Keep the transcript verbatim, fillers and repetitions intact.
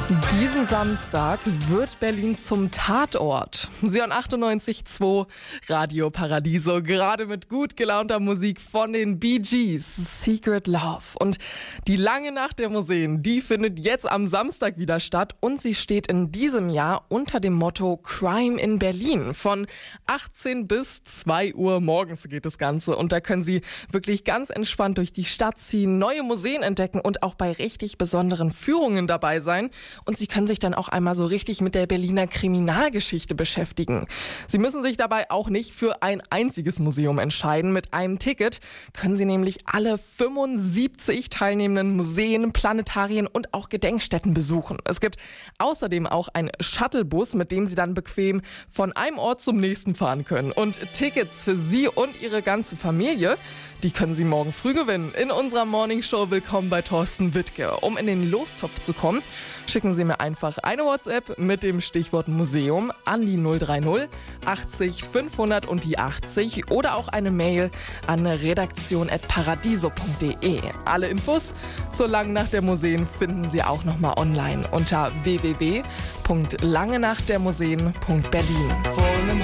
Diesen Samstag wird Berlin zum Tatort. Sie hören achtundneunzig Komma zwei Radio Paradiso, gerade mit gut gelaunter Musik von den Bee Gees, Secret Love. Und die lange Nacht der Museen, die findet jetzt am Samstag wieder statt und sie steht in diesem Jahr unter dem Motto Crime in Berlin. Von achtzehn bis zwei Uhr morgens geht das Ganze und da können Sie wirklich ganz entspannt durch die Stadt ziehen, neue Museen entdecken und auch bei richtig besonderen Führungen dabei sein. Und Sie können sich dann auch einmal so richtig mit der Berliner Kriminalgeschichte beschäftigen. Sie müssen sich dabei auch nicht für ein einziges Museum entscheiden. Mit einem Ticket können Sie nämlich alle fünfundsiebzig teilnehmenden Museen, Planetarien und auch Gedenkstätten besuchen. Es gibt außerdem auch einen Shuttlebus, mit dem Sie dann bequem von einem Ort zum nächsten fahren können. Und Tickets für Sie und Ihre ganze Familie, die können Sie morgen früh gewinnen. In unserer Morningshow Willkommen bei Thorsten Wittke. Um in den Lostopf zu kommen, schicken Sie mir einfach eine WhatsApp mit dem Stichwort Museum an die null drei null achtzig fünfhundert und die achtzig oder auch eine Mail an redaktion at paradiso punkt de. Alle Infos zur Langen Nacht der Museen finden Sie auch nochmal online unter w w w punkt langenachtdermuseen punkt berlin. Vor einem